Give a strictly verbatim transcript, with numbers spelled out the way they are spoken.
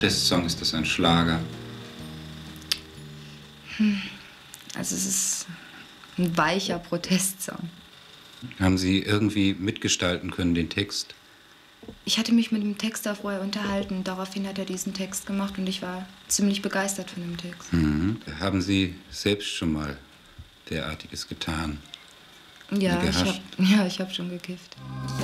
Song, ist das ein Schlager? Hm. Also es ist ein weicher Protestsong. Haben Sie irgendwie mitgestalten können, den Text? Ich hatte mich mit dem Texter vorher unterhalten. Daraufhin hat er diesen Text gemacht und ich war ziemlich begeistert von dem Text. Mhm. Haben Sie selbst schon mal derartiges getan? Ja, ich gehascht? habe ja, ich hab schon gekifft.